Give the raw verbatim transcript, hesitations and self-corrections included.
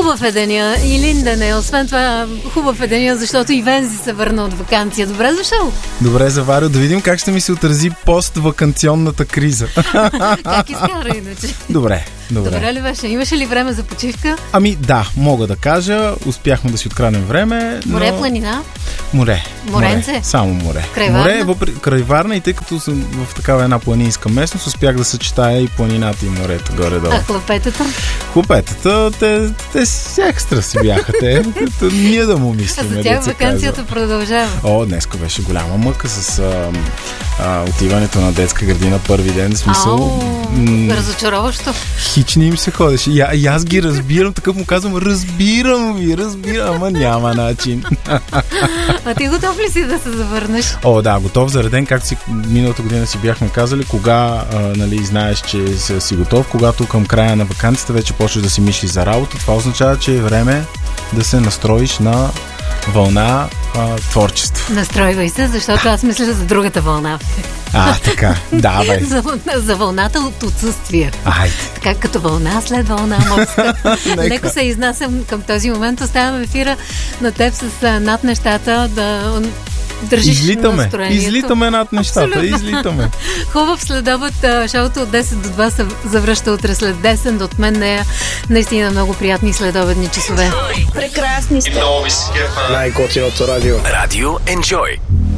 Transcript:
Хубав е деня и Линден е. Освен това, хубав е деня, защото и Вензи се върна от ваканция. Добре дошъл. Добре, заварил. Да видим как ще ми се отрази постваканционната криза. Как изкара иначе? Добре, добре. Добре ли беше? Имаше ли време за почивка? Ами да, мога да кажа. Успяхме да си откраднем време. Но... Море, планина? Море. Моренце? Море. Само море. Край Варна? Море, въпреки край Варна, и тъй като съм в такава една планинска местност, успях да съчетая и планината и морето горе-долу. А хлапетата? Хлапетата, те, те си екстра си бяха те. Ние да му мислим. А за тях ваканцията продължава. О, днеска беше голяма мъка с а, а, отиването на детска градина първи ден. В смисъл... М- разочароващо. Хич не им се ходеше. И, и аз ги разбирам, такъв му казвам, разбирам ви, разбирам, ама няма начин. А ти готов ли си да се завърнеш? О, да, готов, зареден, както си миналата година си бяхме казали, кога а, нали, знаеш, че си, си готов, когато към края на ваканцията вече почваш да си мислиш за работа, това означава, че е време да се настроиш на вълна а, творчество. Настройвай се, защото аз мисля за другата вълна. А, така, давай. за, за вълната от отсъствие. Айде. Така като вълна след вълна морска. Леко се изнасям към този момент. Оставям ефира на теб с над нещата да държиш излитаме, настроението. Излитаме над нещата, абсолютно. Излитаме. Хубав следобед. Шоуто от десет до два се завръща утре след десет. От мен нея наистина много приятни следобедни часове. Прекрасни сте. Най-готиното радио. Радио Enjoy.